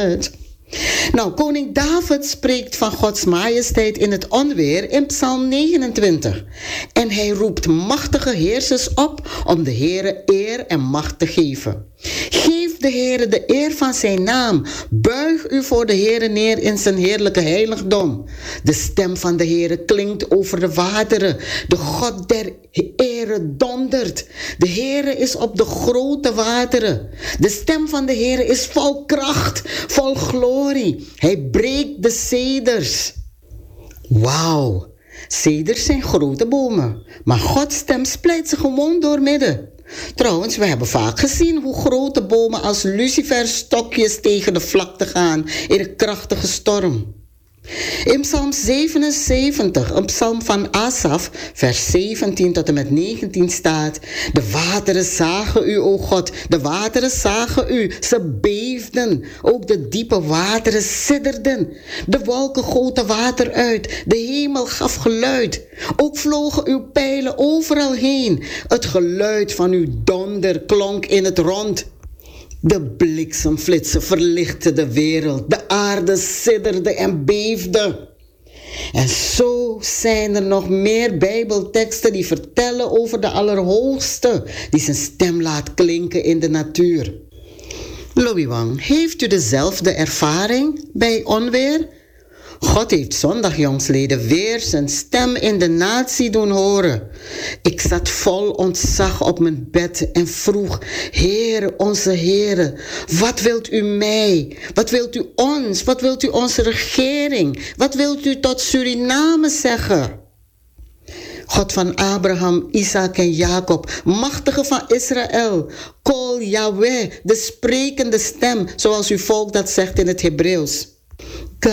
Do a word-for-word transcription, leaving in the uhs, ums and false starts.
uit. Nou, koning David spreekt van Gods majesteit in het onweer in Psalm negenentwintig. En hij roept machtige heersers op om de Heere eer en macht te geven. Geef de Heere de eer van zijn naam. Buig u voor de Heere neer in zijn heerlijke heiligdom. De stem van de Heere klinkt over de wateren. De God der ere dondert. De Heere is op de grote wateren. De stem van de Heere is vol kracht, vol glorie. Hij breekt de ceders. Wauw, ceders zijn grote bomen, maar Gods stem splijt ze gewoon doormidden. Trouwens, we hebben vaak gezien hoe grote bomen als luciferstokjes tegen de vlakte gaan in een krachtige storm. In Psalm zevenenzeventig, een psalm van Asaf, vers zeventien tot en met negentien staat: de wateren zagen u, o God, de wateren zagen u, ze beefden, ook de diepe wateren sidderden. De wolken goten water uit, de hemel gaf geluid. Ook vlogen uw pijlen overal heen, het geluid van uw donder klonk in het rond. De bliksemflitsen verlichtten de wereld. De aarde sidderde en beefde. En zo zijn er nog meer Bijbelteksten die vertellen over de Allerhoogste, die zijn stem laat klinken in de natuur. Louis Wang, heeft u dezelfde ervaring bij onweer? God heeft zondag, jongsleden, weer zijn stem in de natie doen horen. Ik zat vol ontzag op mijn bed en vroeg: Heere, onze Heere, wat wilt u mij? Wat wilt u ons? Wat wilt u onze regering? Wat wilt u tot Suriname zeggen? God van Abraham, Isaac en Jacob, machtige van Israël, Kol Yahweh, de sprekende stem, zoals uw volk dat zegt in het Hebreeuws.